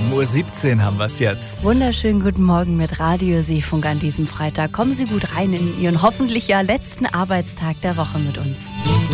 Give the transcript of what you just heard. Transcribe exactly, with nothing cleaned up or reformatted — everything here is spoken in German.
sieben Uhr siebzehn haben wir es jetzt. Wunderschönen guten Morgen mit Radiosee-Funk an diesem Freitag. Kommen Sie gut rein in Ihren hoffentlich ja letzten Arbeitstag der Woche mit uns.